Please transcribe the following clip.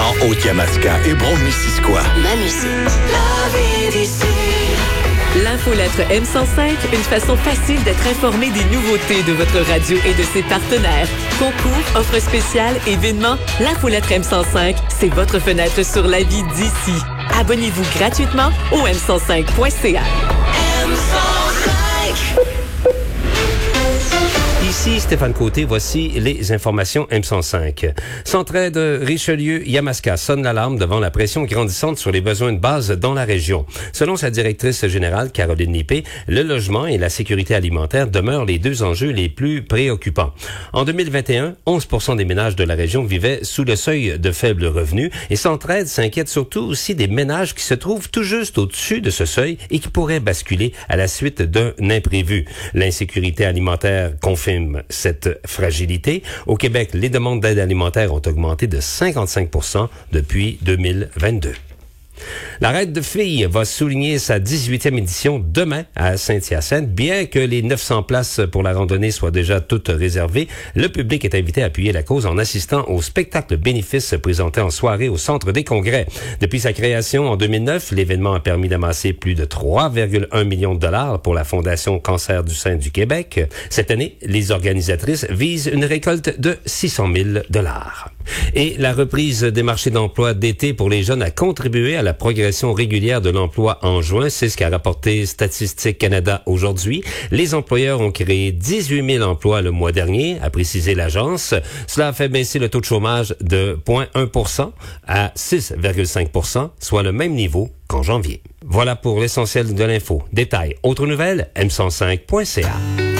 en Haute-Yamaska et Brome-Missisquoi. Ma musique. La vie d'ici. L'infolettre M105, une façon facile d'être informé des nouveautés de votre radio et de ses partenaires. Concours, offres spéciales, événements, l'infolettre M105, c'est votre fenêtre sur la vie d'ici. Abonnez-vous gratuitement au m105.ca. Ici Stéphane Côté, voici les informations M105. Centraide Richelieu-Yamaska sonne l'alarme devant la pression grandissante sur les besoins de base dans la région. Selon sa directrice générale, Caroline Lippé, le logement et la sécurité alimentaire demeurent les deux enjeux les plus préoccupants. En 2021, 11% des ménages de la région vivaient sous le seuil de faible revenu et Centraide s'inquiète surtout aussi des ménages qui se trouvent tout juste au-dessus de ce seuil et qui pourraient basculer à la suite d'un imprévu. L'insécurité alimentaire confirme cette fragilité. Au Québec, les demandes d'aide alimentaire ont augmenté de 55% depuis 2022. La Raide de filles va souligner sa 18e édition demain à Saint-Hyacinthe. Bien que les 900 places pour la randonnée soient déjà toutes réservées, le public est invité à appuyer la cause en assistant au spectacle bénéfice présenté en soirée au Centre des Congrès. Depuis sa création en 2009, l'événement a permis d'amasser plus de 3,1 millions de dollars pour la Fondation Cancer du sein du Québec. Cette année, les organisatrices visent une récolte de 600 000 dollars. Et la reprise des marchés d'emploi d'été pour les jeunes a contribué à la progression régulière de l'emploi en juin. C'est ce qu'a rapporté Statistique Canada aujourd'hui. Les employeurs ont créé 18 000 emplois le mois dernier, a précisé l'agence. Cela a fait baisser le taux de chômage de 0,1% à 6,5%, soit le même niveau qu'en janvier. Voilà pour l'essentiel de l'info. Détails, autres nouvelles, m105.ca.